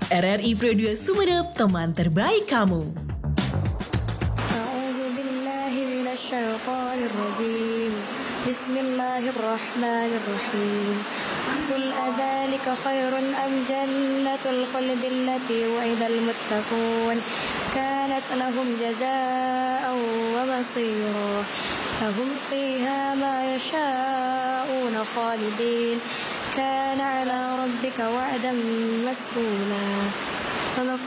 RRI Radio Sumeneb, teman terbaik kamu. أعوذ بالله من الشيطان الرجيم بسم الله الرحمن الرحيم قل أذلك خير أم جنة الخلد التي وعد المتقون كانت لهم جزاء ومصيرا لهم فيها ما يشاءون خالدين كان على ربك وعدا مسئولا صدق